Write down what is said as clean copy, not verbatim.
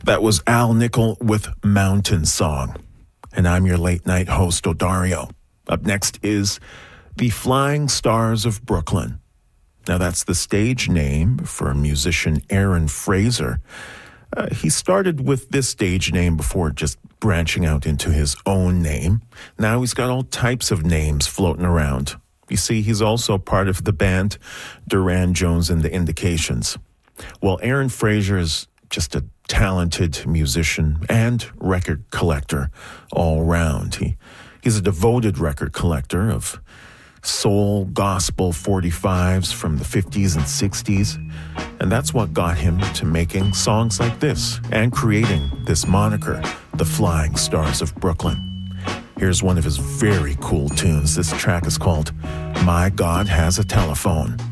That was Al Nickel with Mountain Song. And I'm your late night host, Odario. Up next is The Flying Stars of Brooklyn. Now that's the stage name for musician Aaron Fraser. He started with this stage name before just branching out into his own name. Now he's got all types of names floating around. You see, he's also part of the band Duran Jones and the Indications. Well, Aaron Fraser is just a talented musician and record collector all round. He's a devoted record collector of soul, gospel 45s from the 50s and 60s. And that's what got him to making songs like this and creating this moniker, The Flying Stars of Brooklyn. Here's one of his very cool tunes. This track is called My God Has a Telephone.